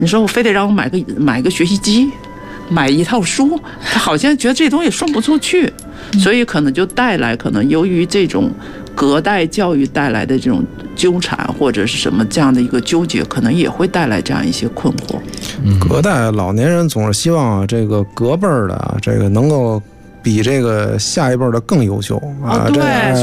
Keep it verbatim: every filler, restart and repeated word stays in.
你说我非得让我买个买个学习机，买一套书，他好像觉得这东西送不出去，所以可能就带来可能由于这种隔代教育带来的这种纠缠或者是什么这样的一个纠结，可能也会带来这样一些困惑。 隔代老年人总是希望这个隔辈儿的这个能够比这个下一辈的更优秀啊！ 哦，对。